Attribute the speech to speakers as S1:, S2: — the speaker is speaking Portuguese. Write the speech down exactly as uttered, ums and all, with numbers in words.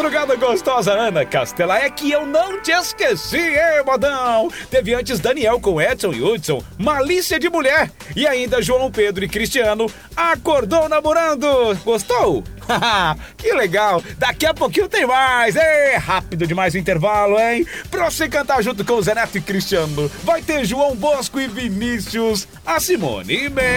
S1: madrugada gostosa, Ana Castela, é que eu não te esqueci, hein, modão? Teve antes Daniel com Edson e Hudson, Malícia de Mulher. E ainda João Pedro e Cristiano, Acordou Namorando. Gostou? Que legal! Daqui a pouquinho tem mais! É rápido demais o intervalo, hein? Pra você cantar junto com o Zé Neto e Cristiano, vai ter João Bosco e Vinícius, a Simone e